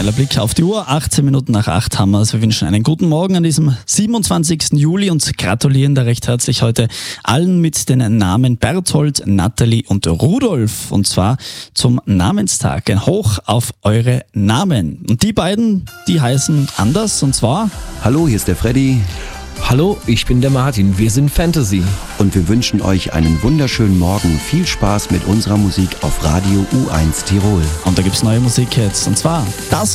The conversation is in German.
schneller Blick auf die Uhr. 18 Minuten nach 8 haben wir es. Wir wünschen einen guten Morgen an diesem 27. Juli und gratulieren da recht herzlich heute allen mit den Namen Berthold, Nathalie und Rudolf. Und zwar zum Namenstag. Ein Hoch auf eure Namen. Und die beiden, die heißen anders, und zwar... Hallo, hier ist der Freddy. Hallo, ich bin der Martin. Wir sind Fantasy. Und wir wünschen euch einen wunderschönen Morgen. Viel Spaß mit unserer Musik auf Radio U1 Tirol. Und da gibt's neue Musik jetzt. Und zwar das